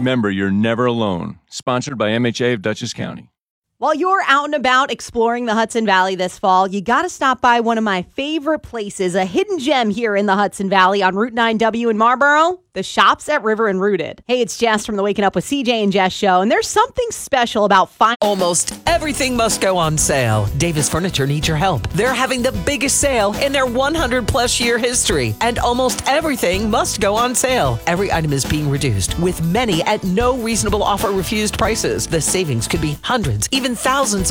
Remember, you're never alone. Sponsored by MHA of Dutchess County. While you're out and about exploring the Hudson Valley this fall, you got to stop by one of my favorite places, a hidden gem here in the Hudson Valley on Route 9W in Marlboro, the Shops at River and Rooted. Hey, it's Jess from the Waking Up with CJ and Jess show, and there's something special about Almost everything must go on sale. Davis Furniture needs your help. They're having the biggest sale in their 100-plus year history, and almost everything must go on sale. Every item is being reduced, with many at no reasonable offer refused prices. The savings could be hundreds, even thousands